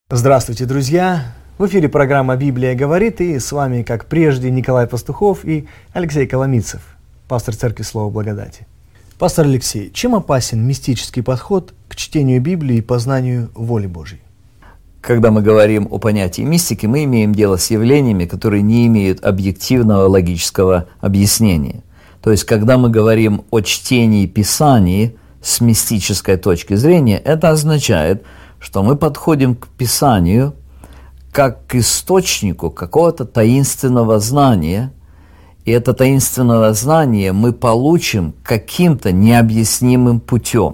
Здравствуйте, друзья! В эфире программа «Библия говорит», и с вами, как прежде, Николай Пастухов и Алексей Коломийцев, пастор Церкви Слова Благодати. Пастор Алексей, чем опасен мистический подход к чтению Библии и познанию воли Божьей? Когда мы говорим о понятии мистики, мы имеем дело с явлениями, которые не имеют объективного логического объяснения. То есть, когда мы говорим о чтении Писаний с мистической точки зрения, это означает, что мы подходим к Писанию как к источнику какого-то таинственного знания, и это таинственное знание мы получим каким-то необъяснимым путем.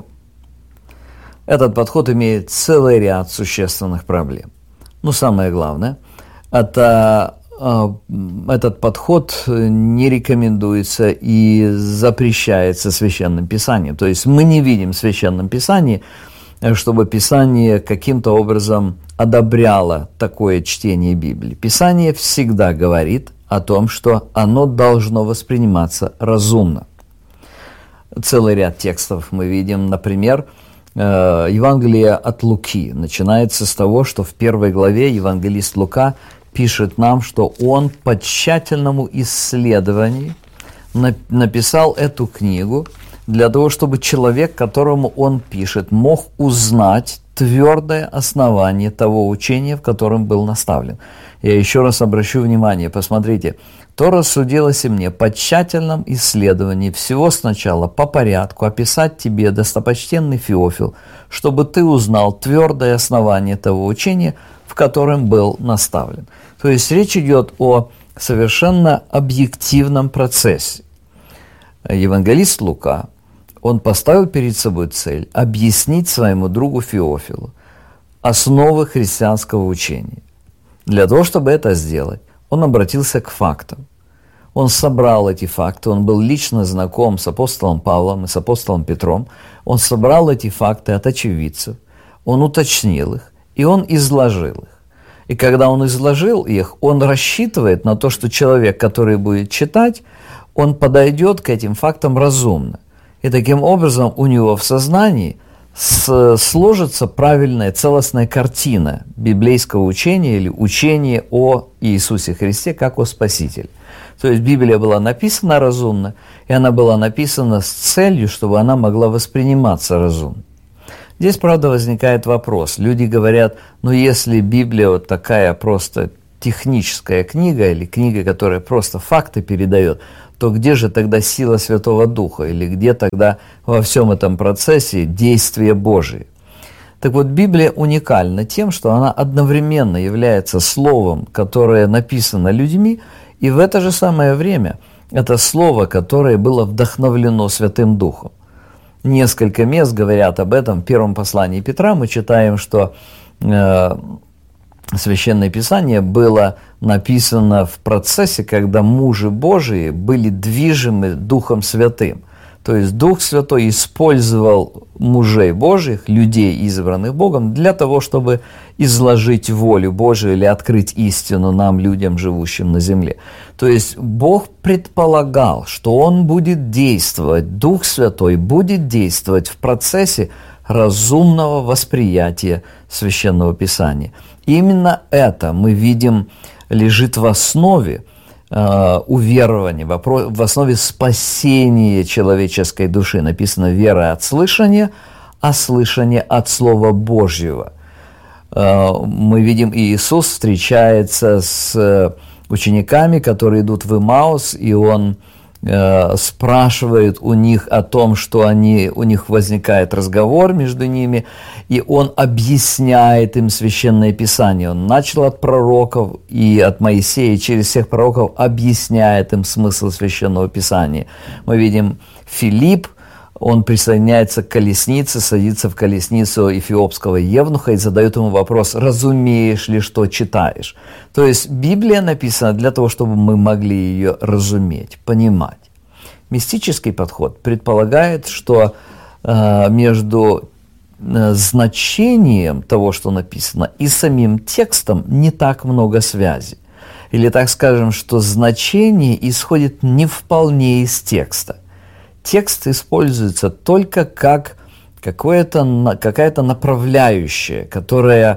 Этот подход имеет целый ряд существенных проблем. Но самое главное, этот подход не рекомендуется и запрещается Священным Писанием. То есть мы не видим в Священном Писании, чтобы Писание каким-то образом одобряло такое чтение Библии. Писание всегда говорит о том, что оно должно восприниматься разумно. Целый ряд текстов мы видим, например, Евангелие от Луки начинается с того, что в первой главе евангелист Лука пишет нам, что он по тщательному исследованию написал эту книгу для того, чтобы человек, которому он пишет, мог узнать твердое основание того учения, в котором был наставлен. Я еще раз обращу внимание, посмотрите. «То рассудилось и мне по тщательном исследовании всего сначала по порядку описать тебе, достопочтенный Феофил, чтобы ты узнал твердое основание того учения, в котором был наставлен». То есть речь идет о совершенно объективном процессе. Евангелист Лука, он поставил перед собой цель объяснить своему другу Феофилу основы христианского учения. Для того, чтобы это сделать, он обратился к фактам. Он собрал эти факты, он был лично знаком с апостолом Павлом и с апостолом Петром. Он собрал эти факты от очевидцев, он уточнил их, и он изложил их. И когда он изложил их, он рассчитывает на то, что человек, который будет читать, он подойдет к этим фактам разумно. И таким образом у него в сознании сложится правильная целостная картина библейского учения или учения о Иисусе Христе как о Спасителе. То есть Библия была написана разумно, и она была написана с целью, чтобы она могла восприниматься разумно. Здесь, правда, возникает вопрос. Люди говорят, если Библия вот такая просто техническая книга или книга, которая просто факты передает, то где же тогда сила Святого Духа, или где тогда во всем этом процессе действие Божие? Так вот, Библия уникальна тем, что она одновременно является словом, которое написано людьми, и в это же самое время это слово, которое было вдохновлено Святым Духом. Несколько мест говорят об этом. В первом послании Петра мы читаем, что Священное Писание было написано в процессе, когда мужи Божии были движимы Духом Святым. То есть Дух Святой использовал мужей Божьих, людей, избранных Богом, для того, чтобы изложить волю Божию или открыть истину нам, людям, живущим на земле. То есть Бог предполагал, что Он будет действовать, Дух Святой будет действовать в процессе разумного восприятия Священного Писания. Именно это мы видим лежит в основе уверования, в основе спасения человеческой души. Написано «вера от слышания, а слышание от Слова Божьего». Мы видим, Иисус встречается с учениками, которые идут в Имаус, и Он спрашивает у них о том, что у них возникает разговор между ними, и он объясняет им Священное Писание. Он начал от пророков и от Моисея, и через всех пророков объясняет им смысл Священного Писания. Мы видим Филипп, он присоединяется к колеснице, садится в колесницу эфиопского евнуха и задает ему вопрос: «Разумеешь ли, что читаешь?» То есть Библия написана для того, чтобы мы могли ее разуметь, понимать. Мистический подход предполагает, что между значением того, что написано, и самим текстом не так много связи. Или так скажем, что значение исходит не вполне из текста. Текст используется только как какая-то направляющая, которая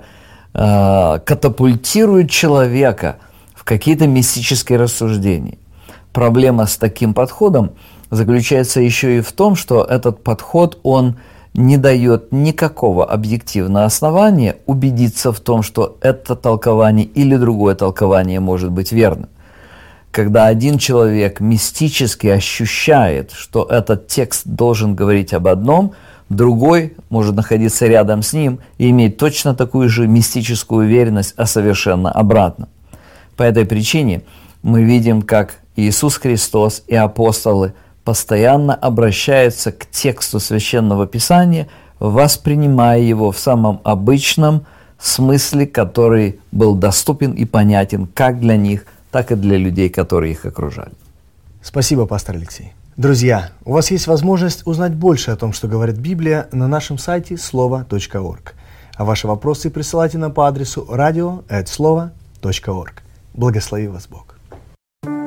катапультирует человека в какие-то мистические рассуждения. Проблема с таким подходом заключается еще и в том, что этот подход, он не дает никакого объективного основания убедиться в том, что это толкование или другое толкование может быть верным. Когда один человек мистически ощущает, что этот текст должен говорить об одном, другой может находиться рядом с ним и иметь точно такую же мистическую уверенность, а совершенно обратно. По этой причине мы видим, как Иисус Христос и апостолы постоянно обращаются к тексту Священного Писания, воспринимая его в самом обычном смысле, который был доступен и понятен как для них, так и для людей, которые их окружали. Спасибо, пастор Алексей. Друзья, у вас есть возможность узнать больше о том, что говорит Библия, на нашем сайте слово.орг. А ваши вопросы присылайте нам по адресу radio@slovo.org. Благослови вас Бог.